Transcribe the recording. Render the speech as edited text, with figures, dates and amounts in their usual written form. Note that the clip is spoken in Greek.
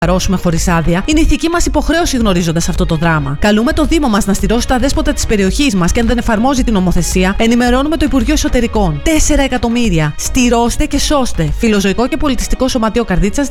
αρρώσουμε χωρίς άδεια, είναι ηθική μας υποχρέωση γνωρίζοντας αυτό το δράμα. Καλούμε το Δήμο μας να στηρώσει τα δέσποτα της περιοχής μας και αν δεν εφαρμόζει την νομοθεσία, ενημερώνουμε το Υπουργείο Εσωτερικών. 4 εκατομμύρια. Στηρώστε και σώστε. Φιλοζωικό και Πολιτιστικό Σωματείο Καρδίτσας,